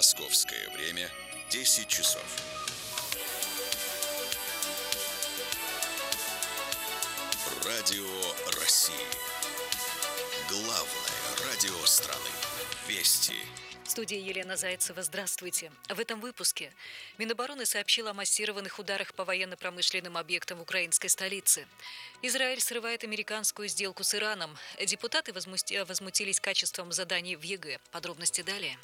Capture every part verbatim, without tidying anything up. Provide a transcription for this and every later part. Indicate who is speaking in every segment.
Speaker 1: Московское время десять часов. Радио России. Главное радио страны. Вести.
Speaker 2: В студии Елена Зайцева. Здравствуйте. В этом выпуске Минобороны сообщила о массированных ударах по военно-промышленным объектам в украинской столице. Израиль срывает американскую сделку с Ираном. Депутаты возмутились качеством заданий в ЕГЭ. Подробности далее.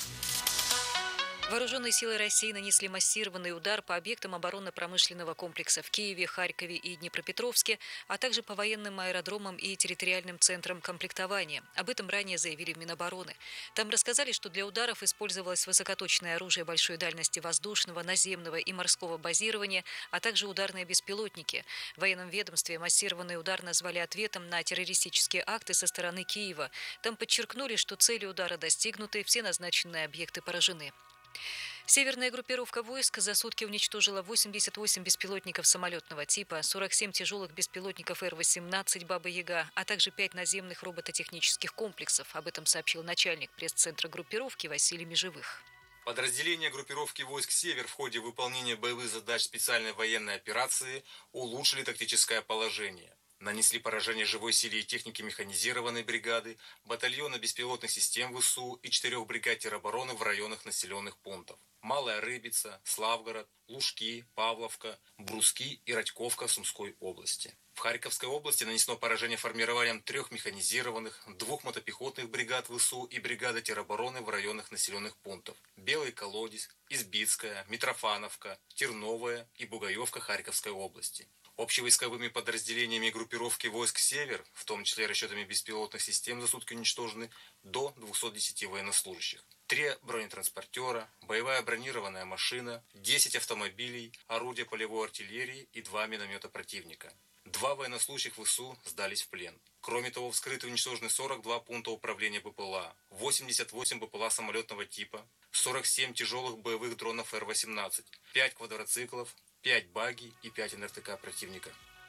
Speaker 2: Вооруженные силы России нанесли массированный удар по объектам оборонно-промышленного комплекса в Киеве, Харькове и Днепропетровске, а также по военным аэродромам и территориальным центрам комплектования. Об этом ранее заявили в Минобороны. Там рассказали, что для ударов использовалось высокоточное оружие большой дальности воздушного, наземного и морского базирования, а также ударные беспилотники. В военном ведомстве массированный удар назвали ответом на террористические акты со стороны Киева. Там подчеркнули, что цели удара достигнуты, все назначенные объекты поражены. Северная группировка войск за сутки уничтожила восемьдесят восемь беспилотников самолетного типа, сорок семь тяжелых беспилотников Р восемнадцать «Баба-Яга», а также пять наземных робототехнических комплексов. Об этом сообщил начальник пресс-центра группировки Василий Межевых.
Speaker 3: Подразделения группировки войск «Север» в ходе выполнения боевых задач специальной военной операции улучшили тактическое положение. Нанесли поражение живой силе и технике механизированной бригады, батальона беспилотных систем ВСУ и четырех бригад теробороны в районах населенных пунктов: Малая Рыбица, Славгород, Лужки, Павловка, Бруски и Радьковка Сумской области. В Харьковской области нанесено поражение формированием трех механизированных, двух мотопехотных бригад ВСУ и бригады теробороны в районах населенных пунктов: Белый Колодец, Избицкая, Митрофановка, Терновая и Бугаевка Харьковской области. Общевойсковыми подразделениями группировки войск «Север», в том числе расчетами беспилотных систем, за сутки уничтожены до двухсот десяти военнослужащих. Три бронетранспортера, боевая бронированная машина, десять автомобилей, орудия полевой артиллерии и два миномета противника. Два военнослужащих ВСУ сдались в плен. Кроме того, вскрыты и уничтожены сорок два пункта управления БПЛА, восемьдесят восемь БПЛА самолетного типа, сорок семь тяжелых боевых дронов Р восемнадцать, пять квадроциклов, пять багги и пять эн эр тэ ка противника.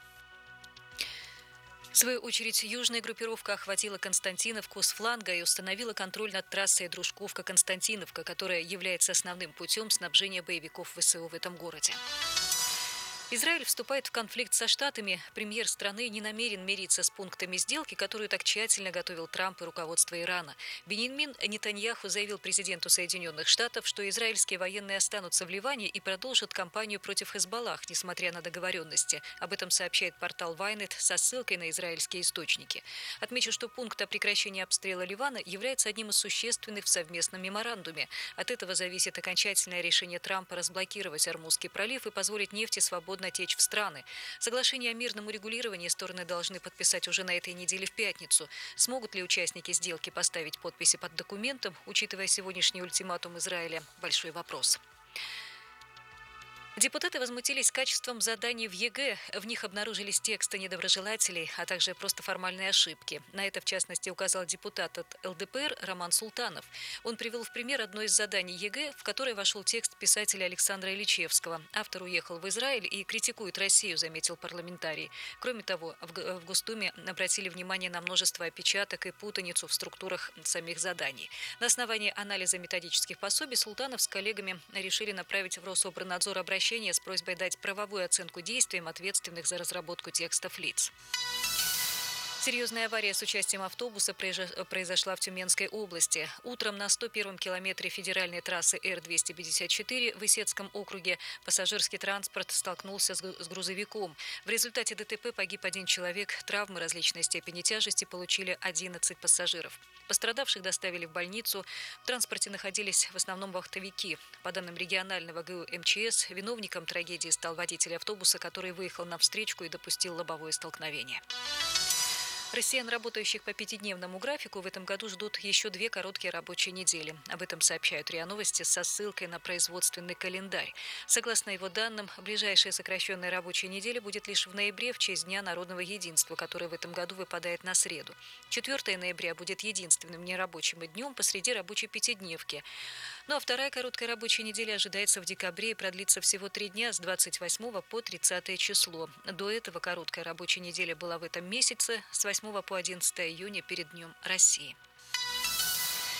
Speaker 2: В свою очередь, южная группировка охватила Константиновку с фланга и установила контроль над трассой Дружковка-Константиновка, которая является основным путем снабжения боевиков ВСУ в этом городе. Израиль вступает в конфликт со Штатами. Премьер страны не намерен мириться с пунктами сделки, которую так тщательно готовил Трамп и руководство Ирана. Беньямин Нетаньяху заявил президенту Соединенных Штатов, что израильские военные останутся в Ливане и продолжат кампанию против Хезболлах, несмотря на договоренности. Об этом сообщает портал Вайнет со ссылкой на израильские источники. Отмечу, что пункт о прекращении обстрела Ливана является одним из существенных в совместном меморандуме. От этого зависит окончательное решение Трампа разблокировать Ормузский пролив и позволить нефти свободно течь в страны. Соглашение о мирном урегулировании стороны должны подписать уже на этой неделе в пятницу. Смогут ли участники сделки поставить подписи под документом, учитывая сегодняшний ультиматум Израиля? Большой вопрос. Депутаты возмутились качеством заданий в ЕГЭ. В них обнаружились тексты недоброжелателей, а также просто формальные ошибки. На это, в частности, указал депутат от эл дэ пэ эр Роман Султанов. Он привел в пример одно из заданий ЕГЭ, в которое вошел текст писателя Александра Ильичевского. Автор уехал в Израиль и критикует Россию, заметил парламентарий. Кроме того, в Госдуме обратили внимание на множество опечаток и путаницу в структурах самих заданий. На основании анализа методических пособий Султанов с коллегами решили направить в Рособорнадзор обращение с просьбой дать правовую оценку действиям ответственных за разработку текстов лиц. Серьезная авария с участием автобуса произошла в Тюменской области. Утром на сто первом километре федеральной трассы Р двести пятьдесят четыре в Исетском округе пассажирский транспорт столкнулся с грузовиком. В результате дэ тэ пэ погиб один человек, травмы различной степени тяжести получили одиннадцать пассажиров. Пострадавших доставили в больницу. В транспорте находились в основном вахтовики. По данным регионального гэ у эм че эс, виновником трагедии стал водитель автобуса, который выехал на встречку и допустил лобовое столкновение. Россиян, работающих по пятидневному графику, в этом году ждут еще две короткие рабочие недели. Об этом сообщают РИА Новости со ссылкой на производственный календарь. Согласно его данным, ближайшая сокращенная рабочая неделя будет лишь в ноябре в честь Дня народного единства, который в этом году выпадает на среду. четвёртого ноября будет единственным нерабочим днем посреди рабочей пятидневки. Ну а вторая короткая рабочая неделя ожидается в декабре и продлится всего три дня с двадцать восьмого по тридцатое число. До этого короткая рабочая неделя была в этом месяце с восьмого по одиннадцатое июня перед Днем России.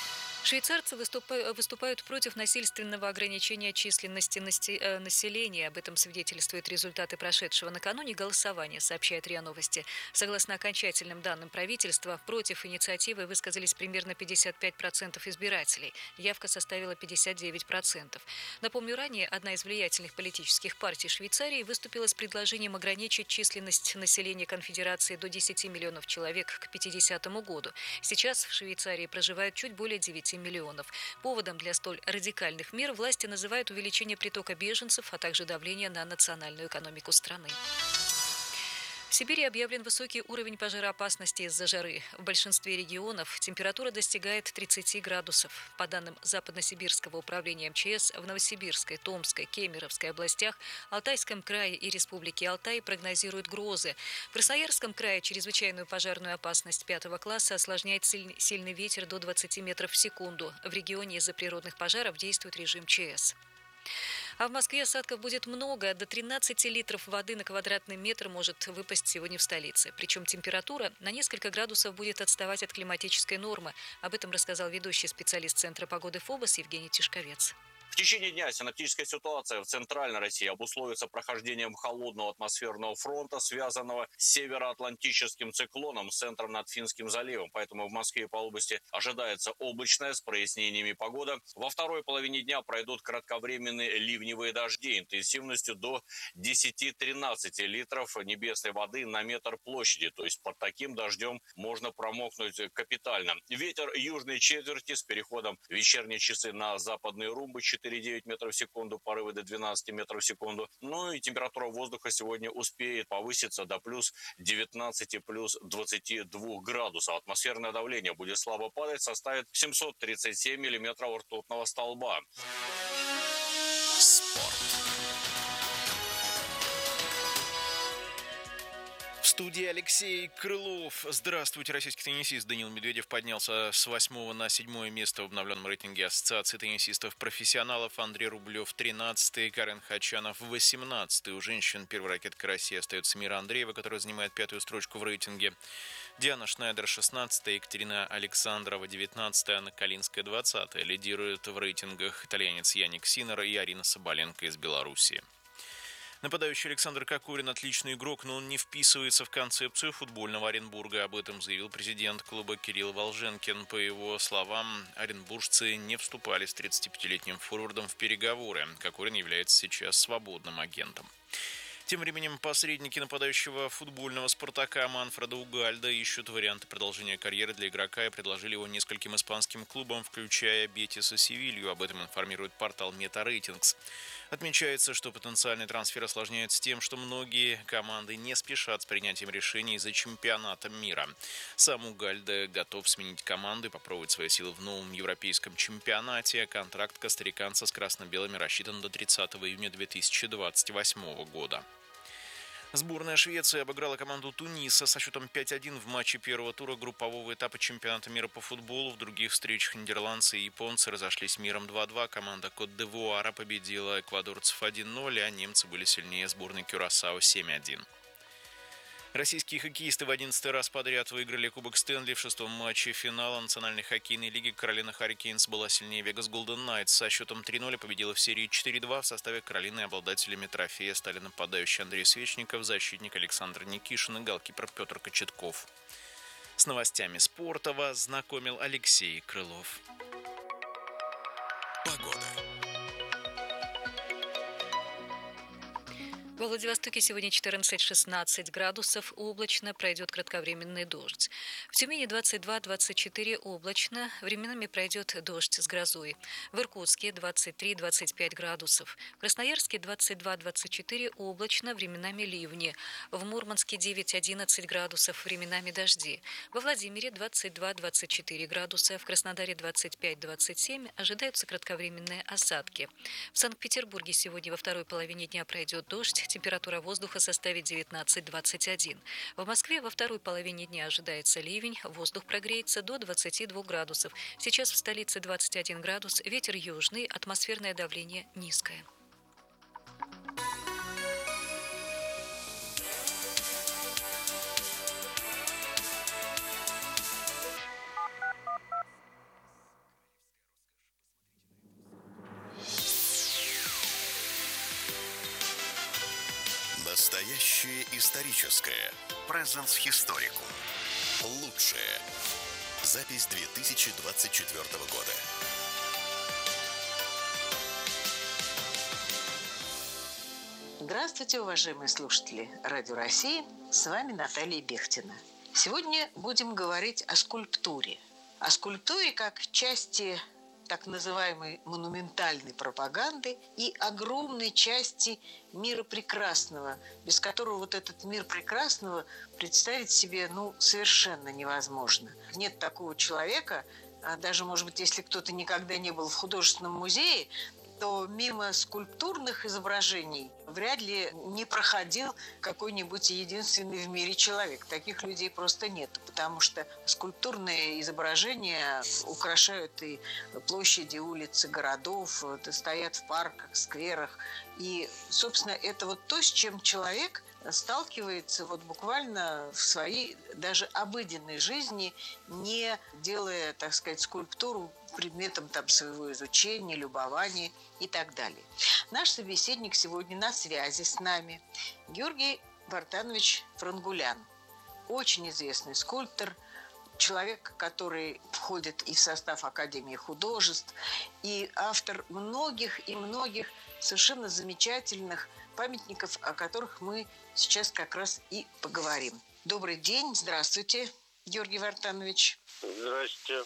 Speaker 2: Швейцарцы выступа- выступают против насильственного ограничения численности насте- э, населения. Об этом свидетельствуют результаты прошедшего накануне голосования, сообщает РИА Новости. Согласно окончательным данным правительства, против инициативы высказались примерно пятьдесят пять процентов избирателей. Явка составила пятьдесят девять процентов. Напомню, ранее одна из влиятельных политических партий Швейцарии выступила с предложением ограничить численность населения конфедерации до десяти миллионов человек к пятидесятому году. Сейчас в Швейцарии проживают чуть более девяти миллионов. Поводом для столь радикальных мер власти называют увеличение притока беженцев, а также давление на национальную экономику страны. В Сибири объявлен высокий уровень пожароопасности из-за жары. В большинстве регионов температура достигает тридцати градусов. По данным Западносибирского управления МЧС, в Новосибирской, Томской, Кемеровской областях, Алтайском крае и Республике Алтай прогнозируют грозы. В Красноярском крае чрезвычайную пожарную опасность пятого класса осложняет сильный ветер до двадцати метров в секунду. В регионе из-за природных пожаров действует режим ЧС. А в Москве осадков будет много. До тринадцати литров воды на квадратный метр может выпасть сегодня в столице. Причем температура на несколько градусов будет отставать от климатической нормы. Об этом рассказал ведущий специалист Центра погоды ФОБОС Евгений Тишковец.
Speaker 4: В течение дня синоптическая ситуация в Центральной России обусловится прохождением холодного атмосферного фронта, связанного с североатлантическим циклоном с центром над Финским заливом. Поэтому в Москве и по области ожидается облачная с прояснениями погода. Во второй половине дня пройдут кратковременные ливневые дожди интенсивностью до десяти-тринадцати литров небесной воды на метр площади. То есть под таким дождем можно промокнуть капитально. Ветер южной четверти с переходом в вечерние часы на западные румбы четыре и девять метров в секунду, порывы до двенадцати метров в секунду. Ну и температура воздуха сегодня успеет повыситься до плюс девятнадцати, плюс двадцати двух градусов. Атмосферное давление будет слабо падать, составит семьсот тридцать семь миллиметров ртутного столба.
Speaker 1: Спорт.
Speaker 5: В студии Алексей Крылов. Здравствуйте. Российский теннисист Даниил Медведев поднялся с восьмого на седьмое место в обновленном рейтинге Ассоциации теннисистов-профессионалов. Андрей Рублев тринадцатый, Карен Хачанов восемнадцатый. У женщин первой ракеткой России остается Мира Андреева, которая занимает пятую строчку в рейтинге. Диана Шнайдер шестнадцатая, Екатерина Александрова девятнадцатая, Анна Калинская двадцатая. Лидирует в рейтингах итальянец Яник Синер и Арина Соболенко из Беларуси. Нападающий Александр Кокорин – отличный игрок, но он не вписывается в концепцию футбольного Оренбурга. Об этом заявил президент клуба Кирилл Волженкин. По его словам, оренбуржцы не вступали с тридцатипятилетним форвардом в переговоры. Кокорин является сейчас свободным агентом. Тем временем посредники нападающего футбольного «Спартака» Манфреда Угальда ищут варианты продолжения карьеры для игрока и предложили его нескольким испанским клубам, включая «Бетис» и «Севилью». Об этом информирует портал «Метарейтингс». Отмечается, что потенциальный трансфер осложняется тем, что многие команды не спешат с принятием решений из-за чемпионата мира. Сам Угальда готов сменить команду и попробовать свои силы в новом европейском чемпионате. Контракт костариканца с красно-белыми рассчитан до тридцатого июня две тысячи двадцать восьмого года. Сборная Швеции обыграла команду Туниса со счетом пять один в матче первого тура группового этапа чемпионата мира по футболу. В других встречах нидерландцы и японцы разошлись миром два-два. Команда Кот-д'Ивуара победила эквадорцев один ноль, а немцы были сильнее сборной Кюрасао семь один. Российские хоккеисты в одиннадцатый раз подряд выиграли Кубок Стэнли. В шестом матче финала Национальной хоккейной лиги Каролина Харрикейнс была сильнее Вегас Голден Найтс. Со счетом три ноль победила в серии четыре два. В составе Каролины обладателями трофея стали нападающий Андрей Свечников, защитник Александр Никишин и голкипер Петр Кочетков. С новостями спорта вас знакомил Алексей Крылов.
Speaker 1: Погода.
Speaker 2: Во Владивостоке сегодня четырнадцать-шестнадцать градусов, облачно, пройдет кратковременный дождь. В Тюмени двадцать два-двадцать четыре облачно, временами пройдет дождь с грозой. В Иркутске двадцать три-двадцать пять градусов. В Красноярске двадцать два-двадцать четыре облачно, временами ливни. В Мурманске девять-одиннадцать градусов, временами дожди. Во Владимире двадцать два-двадцать четыре градуса, в Краснодаре двадцать пять-двадцать семь, ожидаются кратковременные осадки. В Санкт-Петербурге сегодня во второй половине дня пройдет дождь. Температура воздуха составит девятнадцать-двадцать один. В Москве во второй половине дня ожидается ливень, воздух прогреется до двадцати двух градусов. Сейчас в столице двадцать один градус, ветер южный, атмосферное давление низкое.
Speaker 1: Настоящее историческое. Presence Historicum. Лучшее. Запись две тысячи двадцать четвёртого года.
Speaker 6: Здравствуйте, уважаемые слушатели Радио России. С вами Наталья Бехтина. Сегодня будем говорить о скульптуре. О скульптуре как части так называемой монументальной пропаганды и огромной части мира прекрасного, без которого вот этот мир прекрасного представить себе ну, совершенно невозможно. Нет такого человека, даже, может быть, если кто-то никогда не был в художественном музее, то мимо скульптурных изображений вряд ли не проходил какой-нибудь единственный в мире человек. Таких людей просто нет, потому что скульптурные изображения украшают и площади, улицы городов, стоят в парках, скверах. И, собственно, это вот то, с чем человек сталкивается вот буквально в своей даже обыденной жизни, не делая, так сказать, скульптуру предметом там своего изучения, любования и так далее. Наш собеседник сегодня на связи с нами Георгий Вартанович Франгулян. Очень известный скульптор, человек, который входит и в состав Академии художеств, и автор многих и многих совершенно замечательных памятников, о которых мы сейчас как раз и поговорим. Добрый день, здравствуйте, Георгий Вартанович.
Speaker 7: Здравствуйте.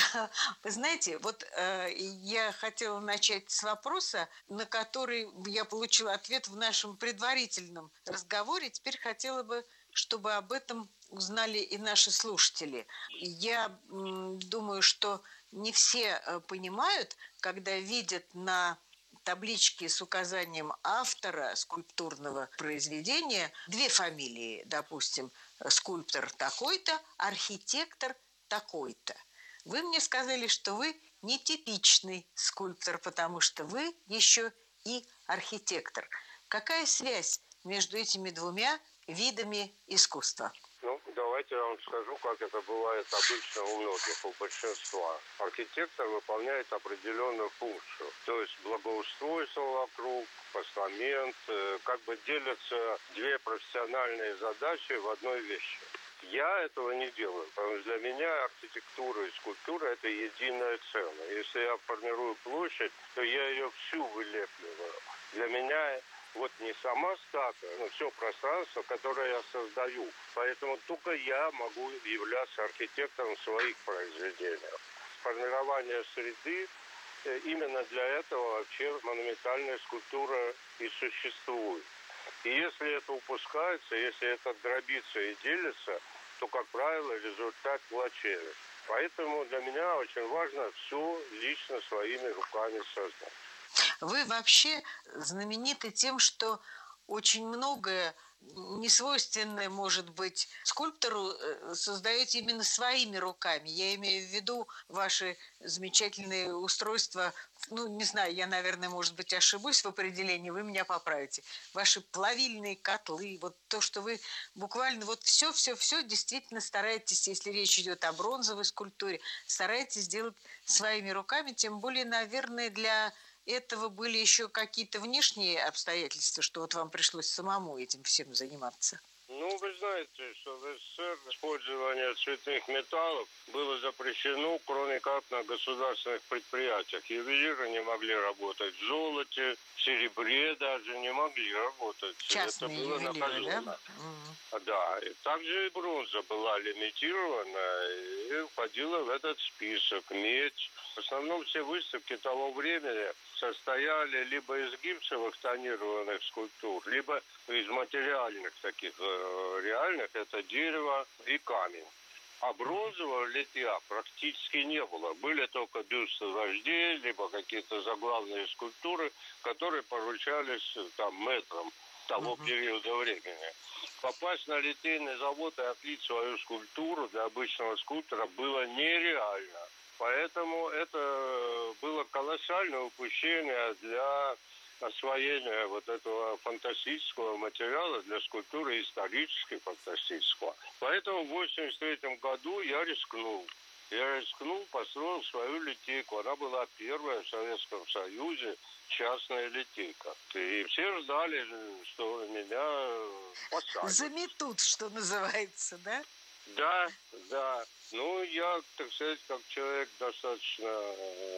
Speaker 6: Вы знаете, вот э, я хотела начать с вопроса, на который я получила ответ в нашем предварительном разговоре. Теперь хотела бы, чтобы об этом узнали и наши слушатели. Я м, думаю, что не все понимают, когда видят на табличке с указанием автора скульптурного произведения две фамилии, допустим, скульптор такой-то, архитектор такой-то. Вы мне сказали, что вы нетипичный скульптор, потому что вы еще и архитектор. Какая связь между этими двумя видами искусства?
Speaker 7: Ну, давайте я вам скажу, как это бывает обычно у многих, у большинства. Архитектор выполняет определенную функцию, то есть благоустройство вокруг, постамент, как бы делятся две профессиональные задачи в одной вещи. Я этого не делаю, потому что для меня архитектура и скульптура – это единое целое. Если я формирую площадь, то я ее всю вылепливаю. Для меня вот не сама статуя, но все пространство, которое я создаю. Поэтому только я могу являться архитектором своих произведений. Формирование среды – именно для этого вообще монументальная скульптура и существует. И если это упускается, если это дробится и делится, то, как правило, результат плачевен. Поэтому для меня очень важно все лично своими руками создать.
Speaker 6: Вы вообще знамениты тем, что очень многое несвойственное, может быть, скульптору создаете именно своими руками. Я имею в виду ваши замечательные устройства. Ну, не знаю, я, наверное, может быть, ошибусь в определении, вы меня поправите. Ваши плавильные котлы, вот то, что вы буквально вот все-все-все действительно стараетесь, если речь идет о бронзовой скульптуре, стараетесь сделать своими руками, тем более, наверное, для этого были еще какие-то внешние обстоятельства, что вот вам пришлось самому этим всем заниматься?
Speaker 7: Ну, вы знаете, что в СССР использование цветных металлов было запрещено, кроме как на государственных предприятиях. Ювелиры не могли работать в золоте, в серебре даже не могли работать.
Speaker 6: Частные
Speaker 7: это было
Speaker 6: ювелиры,
Speaker 7: наказано.
Speaker 6: да? Mm-hmm.
Speaker 7: Да, и также и бронза была лимитирована и входила в этот список. Медь. В основном все выставки того времени состояли либо из гипсовых тонированных скульптур, либо из материальных таких э, реальных, это дерево и камень. А бронзового литья практически не было. Были только бюсты вождей, либо какие-то заглавные скульптуры, которые поручались там мэтрам того uh-huh. периода времени. Попасть на литейный завод и отлить свою скульптуру для обычного скульптора было нереально. Поэтому это было колоссальное упущение для освоения вот этого фантастического материала для скульптуры исторической фантастического. Поэтому в восемьдесят третьем году я рискнул. Я рискнул, построил свою литейку. Она была первая в Советском Союзе частная литейка. И все ждали, что меня посадят.
Speaker 6: Заметут, что называется, да?
Speaker 7: Да, да. Ну, я, так сказать, как человек достаточно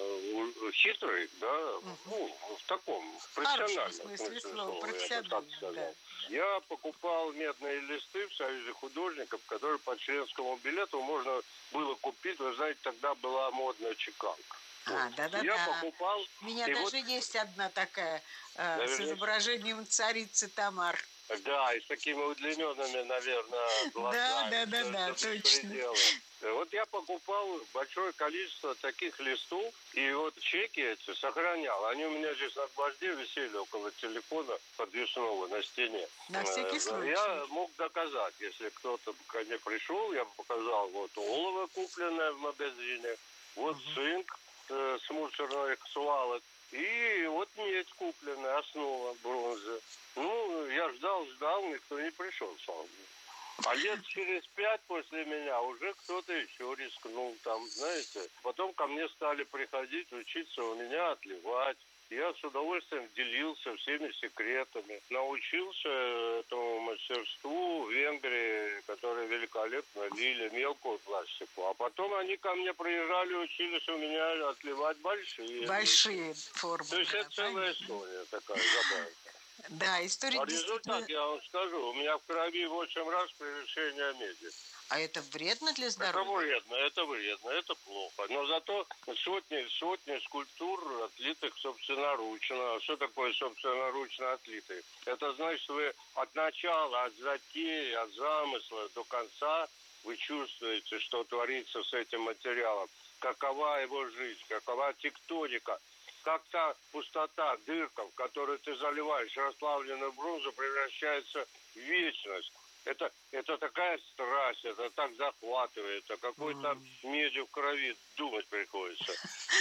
Speaker 7: хитрый, да, угу. ну, в таком профессиональном смысле слова, я бы так сказал. Да. Я покупал медные листы в Союзе художников, которые по членскому билету можно было купить. Вы знаете, тогда была модная чеканка.
Speaker 6: А,
Speaker 7: вот.
Speaker 6: да, да,
Speaker 7: я
Speaker 6: да.
Speaker 7: покупал.
Speaker 6: У меня даже вот... есть одна такая э,
Speaker 7: наверное,
Speaker 6: с изображением царицы Тамар.
Speaker 7: Да, и с такими удлиненными, наверное, глазами.
Speaker 6: Да, да, да, да, точно.
Speaker 7: Вот я покупал большое количество таких листов, и вот чеки эти сохранял. Они у меня здесь на гвозде висели около телефона подвесного на стене.
Speaker 6: На всякий случай.
Speaker 7: Я мог доказать, если кто-то ко мне пришел, я бы показал вот олово, купленное в магазине, вот угу. цинк э, с мусорных свалок, и вот медь купленная, основа бронзы. Ну, я ждал, ждал, никто не пришел, слава богу. А лет через пять после меня уже кто-то еще рискнул там, знаете. Потом ко мне стали приходить, учиться у меня отливать. Я с удовольствием делился всеми секретами. Научился этому мастерству в Венгрии, которые великолепно лили мелкую пластику. А потом они ко мне приезжали, учились у меня отливать большие.
Speaker 6: Большие формы.
Speaker 7: То есть
Speaker 6: да,
Speaker 7: это целая
Speaker 6: понятно.
Speaker 7: история такая забавная.
Speaker 6: Да, история
Speaker 7: а
Speaker 6: действительно...
Speaker 7: результат, я вам скажу, у меня в крови восемь раз превышение меди.
Speaker 6: А это вредно для здоровья?
Speaker 7: Это вредно, это вредно, это плохо. Но зато сотни, сотни скульптур, отлитых собственноручно. А что такое собственноручно отлитые? Это значит, вы от начала, от затеи, от замысла до конца вы чувствуете, что творится с этим материалом. Какова его жизнь, какова тектоника. Как та пустота, дырка, в которую ты заливаешь расплавленную бронзу, превращается в вечность. Это, это такая страсть, это так захватывает, о какой-то mm. меди в крови думать приходится.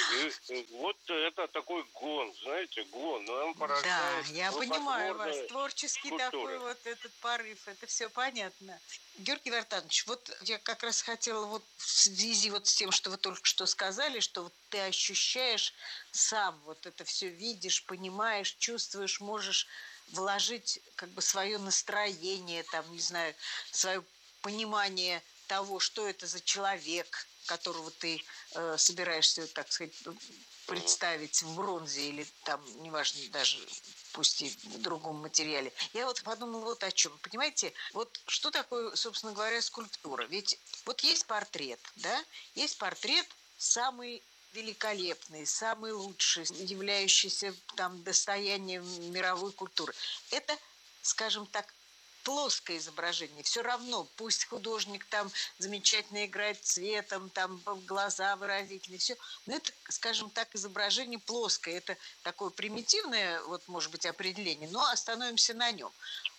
Speaker 7: И, и вот это такой гон, знаете, гон. Но он порождает
Speaker 6: да, я понимаю вас, творческий скульптуры. Такой вот этот порыв, это все понятно. Георгий Вартанович, вот я как раз хотела вот в связи вот с тем, что вы только что сказали, что вот ты ощущаешь сам, вот это все видишь, понимаешь, чувствуешь, можешь вложить как бы свое настроение, там, не знаю, свое понимание того, что это за человек, которого ты э, собираешься, так сказать, представить в бронзе или там, неважно, даже пусть и в другом материале. Я вот подумала вот о чем. Понимаете, вот что такое, собственно говоря, скульптура? Ведь вот есть портрет, да, есть портрет самый великолепный, самый лучший, являющийся там достоянием мировой культуры. Это, скажем так, плоское изображение. Все равно, пусть художник там замечательно играет цветом, там глаза выразительные, все, но это, скажем так, изображение плоское. Это такое примитивное, вот, может быть, определение, но остановимся на нем.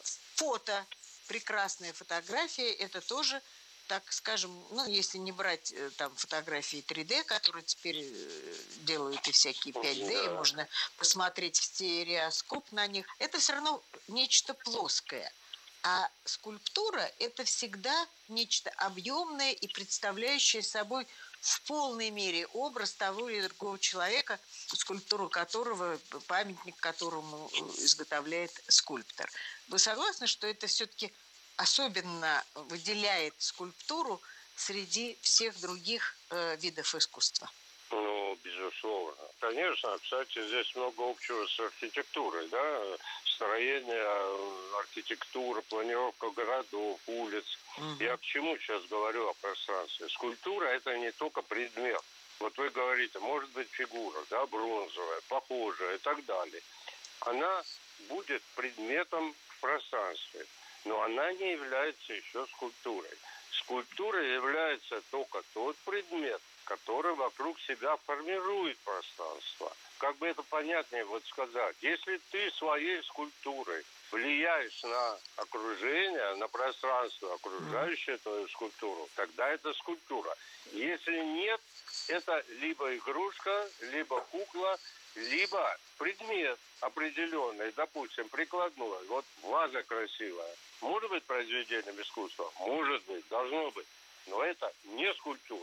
Speaker 6: Фото, прекрасная фотография, это тоже, так скажем, ну, если не брать там фотографии три дэ, которые теперь делают и всякие пять дэ, и можно посмотреть в стереоскоп на них, это все равно нечто плоское. А скульптура – это всегда нечто объемное и представляющее собой в полной мере образ того или другого человека, скульптуру которого, памятник которому изготовляет скульптор. Вы согласны, что это все-таки особенно выделяет скульптуру среди всех других э, видов искусства?
Speaker 7: Ну, безусловно. Конечно, кстати, здесь много общего с архитектурой, да, строение, архитектура, планировка городов, улиц. Угу. Я к чему сейчас говорю о пространстве? Скульптура – это не только предмет. Вот вы говорите, может быть фигура, да, бронзовая, похожая и так далее. Она будет предметом в пространстве, но она не является еще скульптурой. Скульптурой является только тот предмет, который вокруг себя формирует пространство. Как бы это понятнее вот сказать. Если ты своей скульптурой влияешь на окружение, на пространство, окружающее твою скульптуру, тогда это скульптура. Если нет, это либо игрушка, либо кукла, либо предмет определенный, допустим, прикладной. Вот ваза красивая. Может быть произведением искусства? Может быть, должно быть. Но это не скульптура.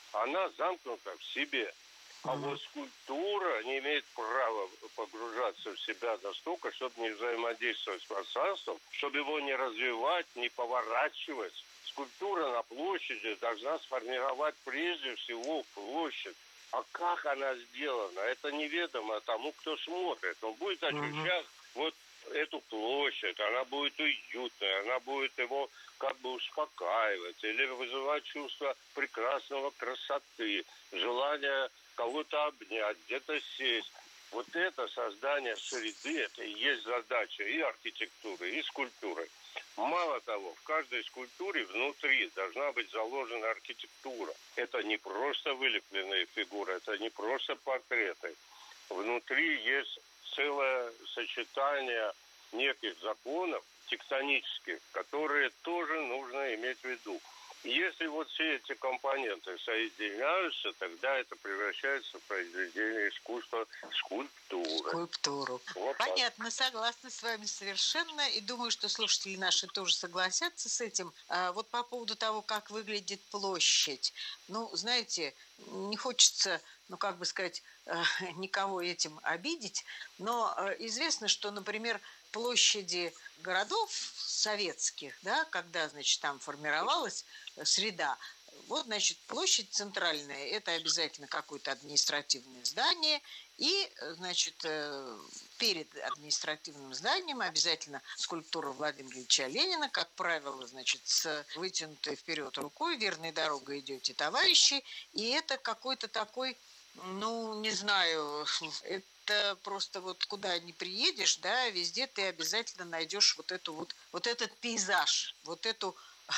Speaker 7: она замкнута в себе. А mm-hmm. вот скульптура не имеет права погружаться в себя настолько, чтобы не взаимодействовать с пространством, чтобы его не развивать, не поворачивать. Скульптура на площади должна сформировать прежде всего площадь. А как она сделана, это неведомо тому, кто смотрит. Он будет ощущать mm-hmm. вот эту площадь, она будет уютная, она будет его как бы успокаивать или вызывать чувство прекрасного красоты, желание кого-то обнять, где-то сесть. Вот это создание среды, это и есть задача и архитектуры, и скульптуры. Мало того, в каждой скульптуре внутри должна быть заложена архитектура. Это не просто вылепленные фигуры, это не просто портреты. Внутри есть целое сочетание неких законов тектонических, которые тоже нужно иметь в виду. Если вот все эти компоненты соединяются, тогда это превращается в произведение искусства, скульптуры.
Speaker 6: Скульптуру. Вот понятно, так. Согласна с вами совершенно. И думаю, что слушатели наши тоже согласятся с этим. А вот по поводу того, как выглядит площадь. Ну, знаете, не хочется, ну, как бы сказать, никого этим обидеть, но известно, что, например, площади городов советских, да, когда, значит, там формировалась среда, вот, значит, площадь центральная, это обязательно какое-то административное здание, и, значит, перед административным зданием обязательно скульптура Владимира Ильича Ленина, как правило, значит, с вытянутой вперед рукой, верной дорогой идете, товарищи, и это какой-то такой, ну, не знаю, это просто вот куда ни приедешь, да, везде ты обязательно найдешь вот эту вот, вот этот пейзаж, вот эту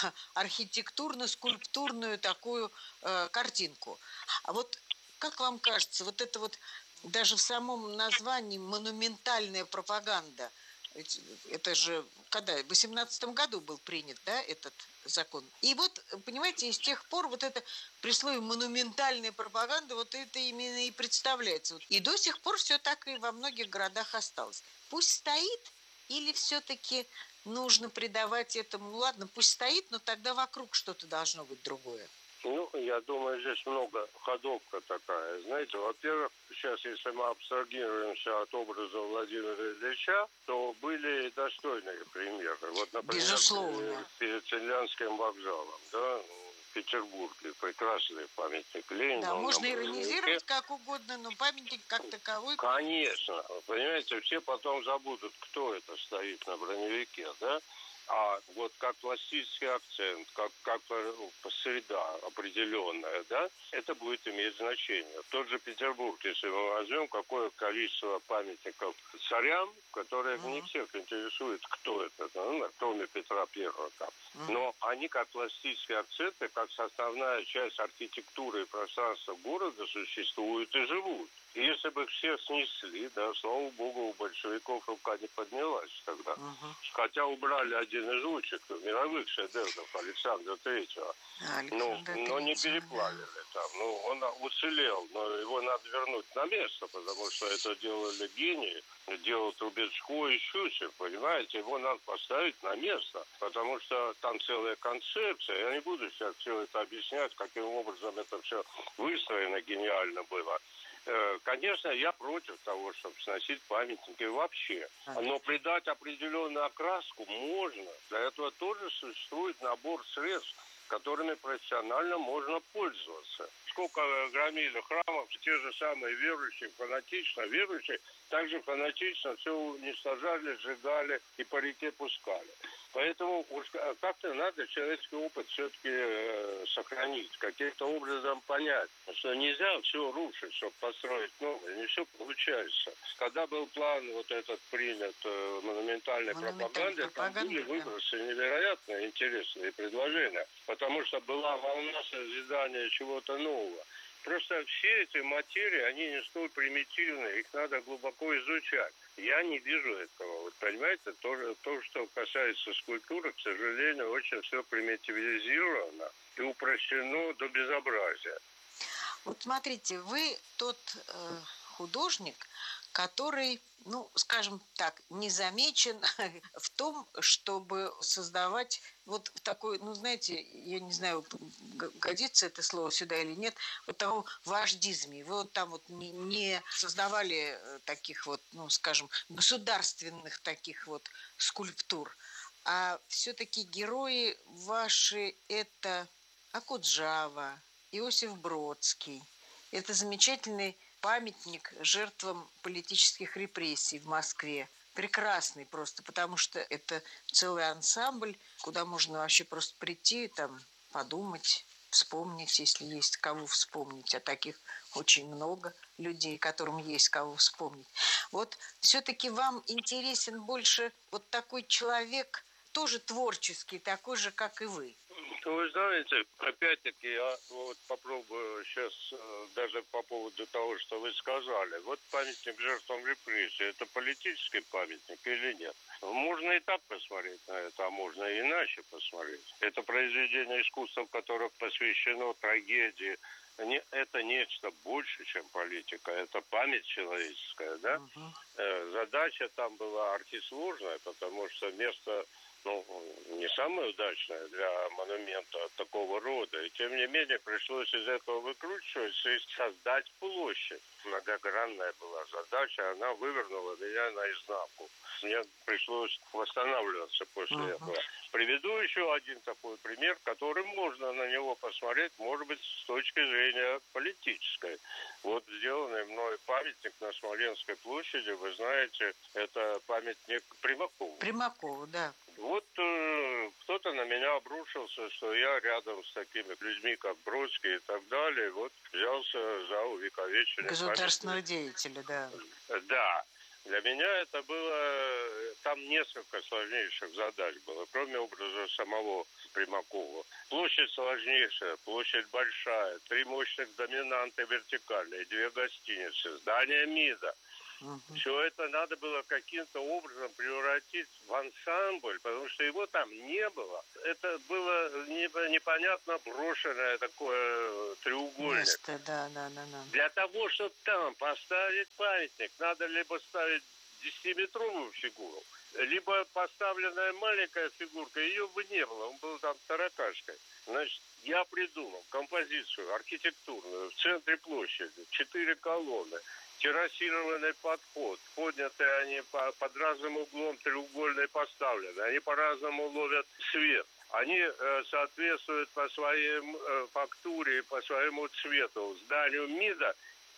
Speaker 6: архитектурно-скульптурную такую э, картинку. А вот как вам кажется, вот это вот даже в самом названии монументальная пропаганда, это же когда? В восемнадцатом году был принят, да, этот закон. И вот, понимаете, и с тех пор вот это при слове монументальная пропаганда, вот это именно и представляется. И до сих пор все так и во многих городах осталось. Пусть стоит, или все-таки нужно придавать этому, ну ладно, пусть стоит, но тогда вокруг что-то должно быть другое.
Speaker 7: Ну, я думаю, здесь много ходовка такая. Знаете, во-первых, сейчас, если мы абстрагируемся от образа Владимира Ильича, то были достойные примеры. Вот, например,
Speaker 6: безусловно,
Speaker 7: перед Цимлянским вокзалом, да, в Петербурге прекрасный памятник Ленину.
Speaker 6: Да, можно иронизировать как угодно, но памятник как таковой...
Speaker 7: Конечно. Понимаете, все потом забудут, кто это стоит на броневике, да? А вот как пластический акцент, как, как среда определенная, да, это будет иметь значение. Тот же Петербург, если мы возьмем, какое количество памятников царям, которые mm-hmm. не всех интересует, кто это, ну, кроме Петра Первого там. Mm-hmm. Но они как пластические акценты, как составная часть архитектуры и пространства города существуют и живут. И если бы все снесли, да, слава богу, у большевиков рука не поднялась тогда. Uh-huh. Хотя убрали один из лучших мировых шедевров Александра Третьего. Ну, но не переплавили там. Ну, он уцелел, но его надо вернуть на место, потому что это делали гении, делал Трубецкой и Щусев, понимаете? Его надо поставить на место, потому что там целая концепция. Я не буду сейчас все это объяснять, каким образом это все выстроено гениально было. Конечно, я против того, чтобы сносить памятники вообще. Но придать определенную окраску можно. Для этого тоже существует набор средств, которыми профессионально можно пользоваться. Сколько громили храмов, те же самые верующие, фанатично верующие, также фанатично все уничтожали, сжигали и по реке пускали. Поэтому уж как-то надо человеческий опыт все-таки э, сохранить, каким-то образом понять, что нельзя все рушить, чтобы построить новое, не все получается. Когда был план вот этот принят э, монументальной пропаганды, там были выбросы невероятно интересные предложения, потому что была волна созидания чего-то нового. Просто все эти материи, они не столь примитивные, их надо глубоко изучать. Я не вижу этого. Вот понимаете, то, то, что касается скульптуры, к сожалению, очень все примитивизировано и упрощено до безобразия.
Speaker 6: Вот смотрите, вы тот э, художник, который, ну, скажем так, не замечен в том, чтобы создавать вот в такой, ну, знаете, я не знаю, годится это слово сюда или нет, вот того вождизме. Вы вот там вот не, не создавали таких вот, ну, скажем, государственных таких вот скульптур, а все-таки герои ваши это Акуджава, Иосиф Бродский. Это замечательный памятник жертвам политических репрессий в Москве. Прекрасный просто, потому что это целый ансамбль, куда можно вообще просто прийти, там, подумать, вспомнить, если есть кого вспомнить. А таких очень много людей, которым есть кого вспомнить. Вот все-таки вам интересен больше вот такой человек, тоже творческий, такой же, как и вы.
Speaker 7: Вы знаете, опять-таки, я вот попробую сейчас даже по поводу того, что вы сказали. Вот памятник жертвам репрессий, это политический памятник или нет? Можно и так посмотреть на это, а можно и иначе посмотреть. Это произведение искусства, которое посвящено трагедии. Это нечто больше, чем политика. Это память человеческая, да? Uh-huh. Задача там была архисложная, потому что место... ну, не самое удачное для монумента такого рода. И тем не менее пришлось из этого выкручиваться и создать площадь. Многогранная была задача, она вывернула меня наизнанку. Мне пришлось восстанавливаться после uh-huh. этого. Приведу еще один такой пример, который можно на него посмотреть, может быть, с точки зрения политической. Вот сделанный мной памятник на Смоленской площади, вы знаете, это памятник Примакову.
Speaker 6: Примакову, да.
Speaker 7: Вот э, кто-то на меня обрушился, что я рядом с такими людьми, как Бродский и так далее, вот взялся за увековечение
Speaker 6: государственного
Speaker 7: памятника.
Speaker 6: деятеля, да.
Speaker 7: Да. Для меня это было... Там несколько сложнейших задач было, кроме образа самого Примакова. Площадь сложнейшая, площадь большая, три мощных доминанта вертикальные, две гостиницы, здание МИДа. Угу. Все это надо было каким-то образом превратить в ансамбль, потому что его там не было. Это было непонятно брошенное такое треугольник.
Speaker 6: Место, да, да, да, да.
Speaker 7: Для того, чтобы там поставить памятник, надо либо ставить десятиметровую фигуру, либо поставленная маленькая фигурка, ее бы не было, он был там таракашкой. Значит, я придумал композицию архитектурную в центре площади, четыре колонны, террасированный подход, подняты они по, под разным углом, треугольные поставлены, они по-разному ловят свет. Они э, соответствуют по своей э, фактуре, по своему цвету зданию МИДа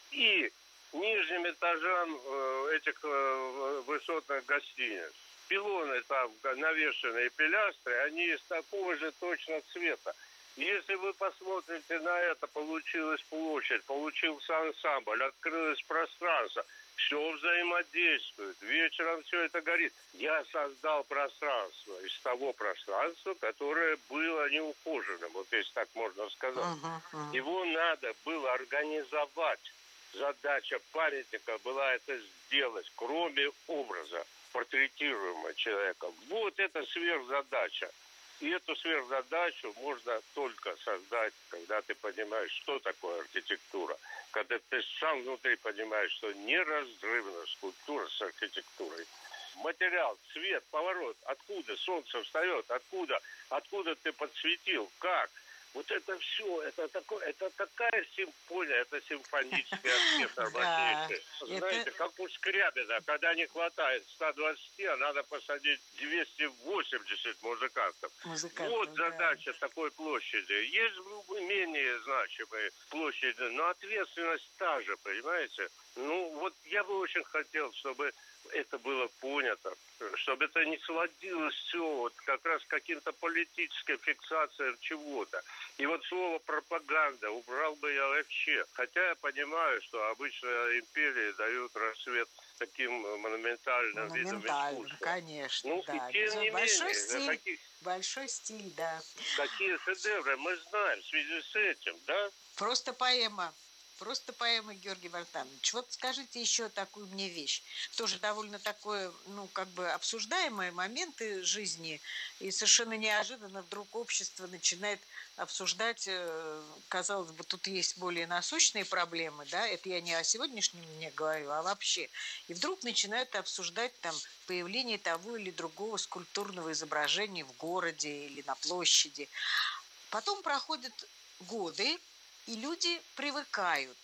Speaker 7: и нижним этажам э, этих э, высотных гостиниц. Пилоны там навешенные пилястры, они из такого же точно цвета. Если вы посмотрите на это, получилась площадь, получился ансамбль, открылось пространство, все взаимодействует, вечером все это горит. Я создал пространство из того пространства, которое было неухоженным, вот если так можно сказать. Uh-huh, uh-huh. Его надо было организовать. Задача памятника была это сделать, кроме образа портретируемого человека. Вот это сверхзадача. И эту сверхзадачу можно только создать, когда ты понимаешь, что такое архитектура. Когда ты сам внутри понимаешь, что неразрывна скульптура с архитектурой. Материал, цвет, поворот, откуда солнце встает, откуда, откуда ты подсветил, как. Вот это все, это, такое, это такая симфония, это симфонический оркестр мощнейший. Знаете, как у Скрябина, когда не хватает ста двадцати, а надо посадить двести восемьдесят музыкантов.
Speaker 6: Музыканты,
Speaker 7: вот задача
Speaker 6: да.
Speaker 7: такой площади. Есть менее значимые площади, но ответственность та же, понимаете? Ну, вот я бы очень хотел, чтобы это было понято, чтобы это не сводилось все вот как раз к каким-то политическим фиксациям чего-то. И вот слово пропаганда убрал бы я вообще. Хотя я понимаю, что обычно империи дают рассвет таким монументальным видом искусства.
Speaker 6: Конечно,
Speaker 7: ну,
Speaker 6: да.
Speaker 7: И тем не
Speaker 6: большой
Speaker 7: менее,
Speaker 6: стиль,
Speaker 7: каких,
Speaker 6: большой стиль, да.
Speaker 7: Какие шедевры мы знаем в связи с этим, да?
Speaker 6: Просто поэма. Просто поэма, Георгий Вартанович. Вот скажите еще такую мне вещь. Тоже довольно такое, ну, как бы обсуждаемые моменты жизни. И совершенно неожиданно вдруг общество начинает обсуждать, казалось бы, тут есть более насущные проблемы, да, это я не о сегодняшнем дне говорю, а вообще. И вдруг начинают обсуждать там появление того или другого скульптурного изображения в городе или на площади. Потом проходят годы, и люди привыкают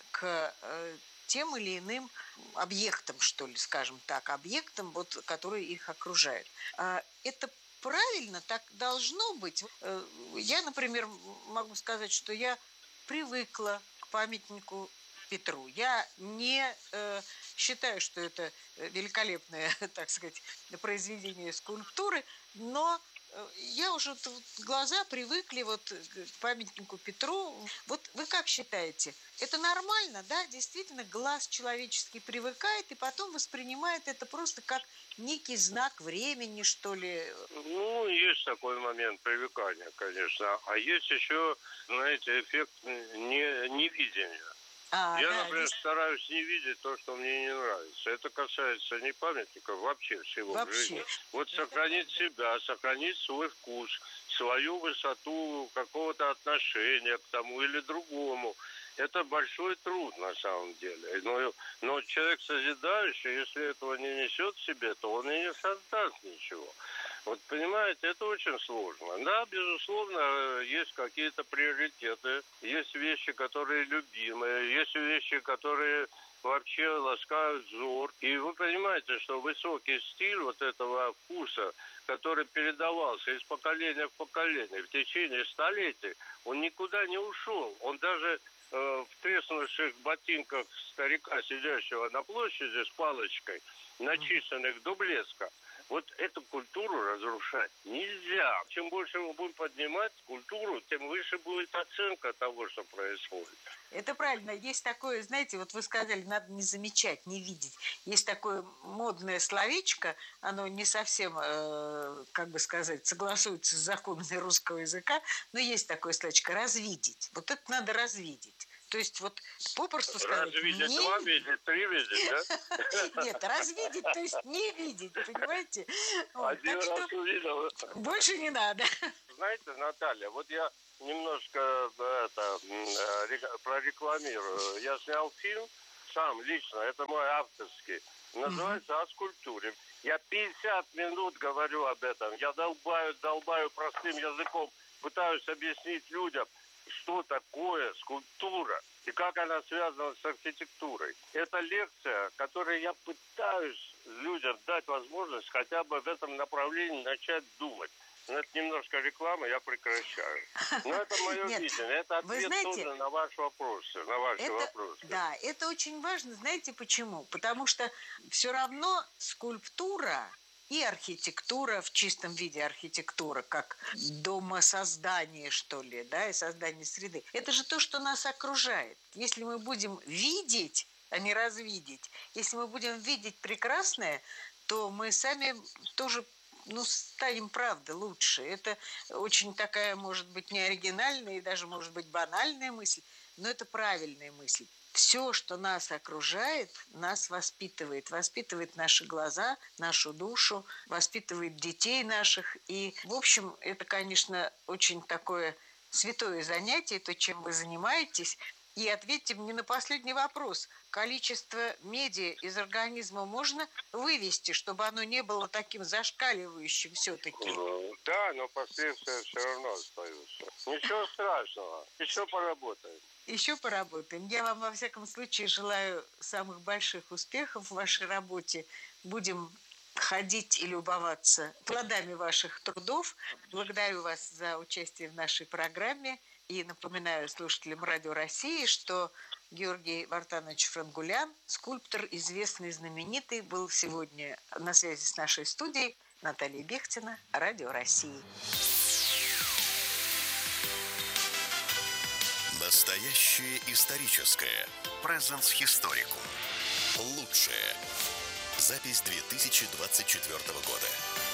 Speaker 6: к э, тем или иным объектам, что ли, скажем так, объектам, вот, которые их окружают. А это правильно, так должно быть. Я, например, могу сказать, что я привыкла к памятнику Петру. Я не э, считаю, что это великолепное, так сказать, произведение скульптуры, но я уже вот, глаза привыкли вот к памятнику Петру. Вот вы как считаете, это нормально, да? Действительно, глаз человеческий привыкает и потом воспринимает это просто как некий знак времени, что ли?
Speaker 7: Ну, есть такой момент привыкания, конечно. А есть еще, знаете, эффект не, невидения.
Speaker 6: А,
Speaker 7: Я,
Speaker 6: да,
Speaker 7: например,
Speaker 6: здесь...
Speaker 7: стараюсь не видеть то, что мне не нравится. Это касается не памятников, вообще всего
Speaker 6: вообще.
Speaker 7: в жизни. Вот сохранить себя, сохранить свой вкус, свою высоту какого-то отношения к тому или другому. Это большой труд на самом деле. Но, но человек созидающий, если этого не несет в себе, то он и не создаст ничего. Вот понимаете, это очень сложно. Да, безусловно, есть какие-то приоритеты, есть вещи, которые любимые, есть вещи, которые вообще ласкают взор. И вы понимаете, что высокий стиль вот этого вкуса, который передавался из поколения в поколение в течение столетий, он никуда не ушел. Он даже э, в треснувших ботинках старика, сидящего на площади с палочкой, начищенных до блеска, вот эту культуру разрушать нельзя. Чем больше мы будем поднимать культуру, тем выше будет оценка того, что происходит.
Speaker 6: Это правильно. Есть такое, знаете, вот вы сказали, надо не замечать, не видеть. Есть такое модное словечко, оно не совсем, э, как бы сказать, согласуется с законами русского языка, но есть такое словечко «развидеть». Вот это надо развидеть. То есть вот попросту сказать...
Speaker 7: Развидеть
Speaker 6: не...
Speaker 7: два видеть, три видеть, да?
Speaker 6: Нет, развидеть, то есть не видеть, понимаете?
Speaker 7: Один раз увидел.
Speaker 6: Больше не надо.
Speaker 7: Знаете, Наталья, вот я немножко это, прорекламирую. Я снял фильм сам лично, это мой авторский, называется «О скульптуре». Я пятьдесят минут говорю об этом. Я долбаю, долбаю простым языком, пытаюсь объяснить людям, что такое скульптура и как она связана с архитектурой. Это лекция, которой я пытаюсь людям дать возможность хотя бы в этом направлении начать думать. Но это немножко реклама, я прекращаю. Но это мое
Speaker 6: Нет,
Speaker 7: видение. Это ответ
Speaker 6: знаете,
Speaker 7: тоже на ваш вопрос. На ваши
Speaker 6: это,
Speaker 7: вопросы.
Speaker 6: Да, это очень важно. Знаете почему? Потому что все равно скульптура и архитектура в чистом виде, архитектура, как домосоздание, что ли, да, и создание среды. Это же то, что нас окружает. Если мы будем видеть, а не развидеть, если мы будем видеть прекрасное, то мы сами тоже, ну, станем, правда, лучше. Это очень такая, может быть, неоригинальная и даже, может быть, банальная мысль, но это правильная мысль. Все, что нас окружает, нас воспитывает. Воспитывает наши глаза, нашу душу, воспитывает детей наших. И, в общем, это, конечно, очень такое святое занятие, то, чем вы занимаетесь. И ответьте мне на последний вопрос. Количество меди из организма можно вывести, чтобы оно не было таким зашкаливающим все-таки?
Speaker 7: Да, но последствия все равно остаются. Ничего страшного. Еще поработаем.
Speaker 6: Еще поработаем. Я вам, во всяком случае, желаю самых больших успехов в вашей работе. Будем ходить и любоваться плодами ваших трудов. Благодарю вас за участие в нашей программе. И напоминаю слушателям Радио России, что Георгий Вартанович Франгулян, скульптор, известный и знаменитый, был сегодня на связи с нашей студией. Наталья Бехтина, Радио России.
Speaker 1: Настоящее историческое. Presence Historicum. Лучшее. Запись две тысячи двадцать четвёртого года.